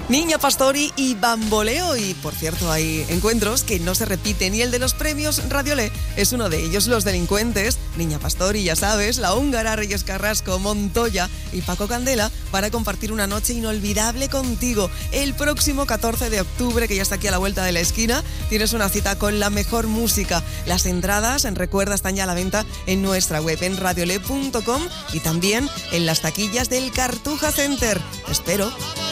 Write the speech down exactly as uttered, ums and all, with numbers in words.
Niña Pastori y Bamboleo. Y por cierto, hay encuentros que no se repiten y el de los premios Radiolé es uno de ellos. Los delincuentes, Niña Pastori, ya sabes, La Húngara, Reyes Carrasco, Montoya y Paco Candela para compartir una noche inolvidable contigo. El próximo catorce de octubre, que ya está aquí a la vuelta de la esquina, tienes una cita con la mejor música. Las entradas, recuerda, están ya a la venta en nuestra web en radiolé punto com y también en las taquillas del Cartuja Center. Te espero.